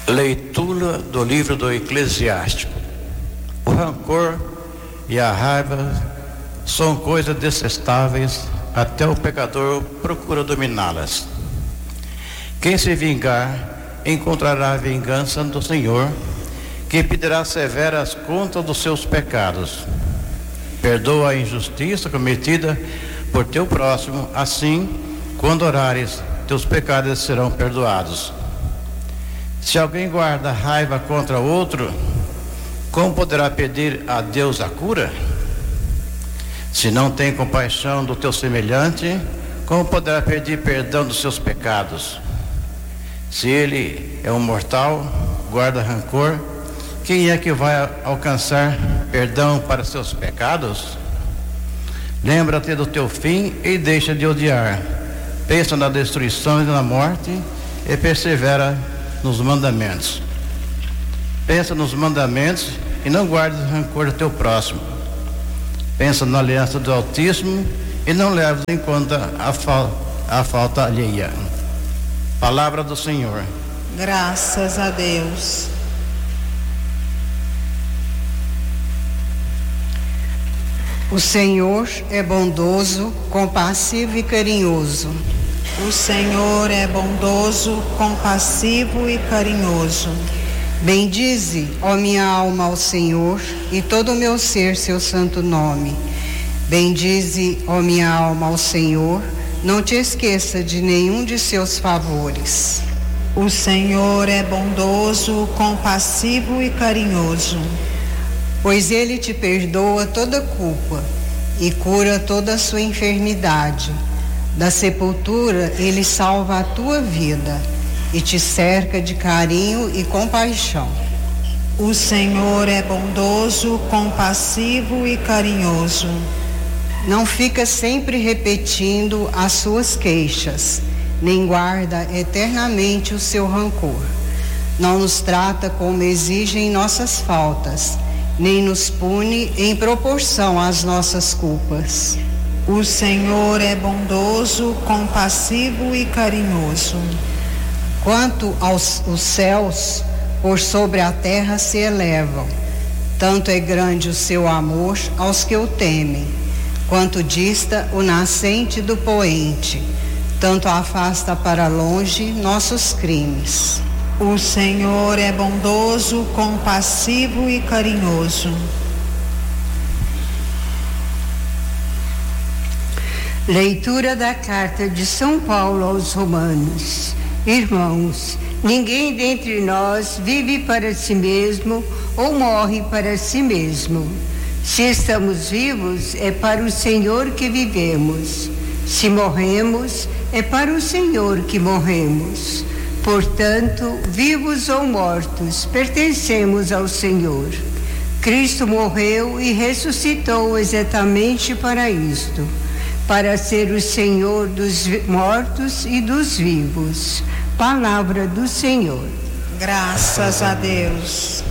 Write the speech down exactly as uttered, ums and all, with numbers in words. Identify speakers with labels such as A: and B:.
A: Leitura do livro do Eclesiástico. O rancor e a raiva são coisas detestáveis, até o pecador procura dominá-las. Quem se vingar encontrará a vingança do Senhor, que pedirá severas contas dos seus pecados. Perdoa a injustiça cometida por teu próximo, assim, quando orares, teus pecados serão perdoados. Se alguém guarda raiva contra outro, como poderá pedir a Deus a cura? Se não tem compaixão do teu semelhante, como poderá pedir perdão dos seus pecados? Se ele é um mortal, guarda rancor, quem é que vai alcançar perdão para seus pecados? Lembra-te do teu fim e deixa de odiar. Pensa na destruição e na morte e persevera nos mandamentos. Pensa nos mandamentos e não guardes rancor do teu próximo. Pensa na aliança do Altíssimo e não leves em conta a, fal- a falta alheia. Palavra do Senhor.
B: Graças a Deus.
C: O Senhor é bondoso, compassivo e carinhoso.
B: O Senhor é bondoso, compassivo e carinhoso.
C: Bendize, ó minha alma, ao Senhor, e todo o meu ser seu santo nome. Bendize, ó minha alma, ao Senhor, não te esqueça de nenhum de seus favores.
B: O Senhor é bondoso, compassivo e carinhoso.
C: Pois ele te perdoa toda culpa e cura toda a sua enfermidade. Da sepultura ele salva a tua vida e te cerca de carinho e compaixão.
B: O Senhor é bondoso, compassivo e carinhoso.
C: Não fica sempre repetindo as suas queixas, nem guarda eternamente o seu rancor. Não nos trata como exigem nossas faltas, nem nos pune em proporção às nossas culpas.
B: O Senhor é bondoso, compassivo e carinhoso.
C: Quanto aos os céus, por sobre a terra se elevam, tanto é grande o seu amor aos que o temem, quanto dista o nascente do poente, tanto afasta para longe nossos crimes.
B: O Senhor é bondoso, compassivo e carinhoso.
D: Leitura da carta de São Paulo aos Romanos. Irmãos, ninguém dentre nós vive para si mesmo ou morre para si mesmo. Se estamos vivos, é para o Senhor que vivemos. Se morremos, é para o Senhor que morremos. Portanto, vivos ou mortos, pertencemos ao Senhor. Cristo morreu e ressuscitou exatamente para isto, para ser o Senhor dos mortos e dos vivos. Palavra do Senhor.
B: Graças a Deus.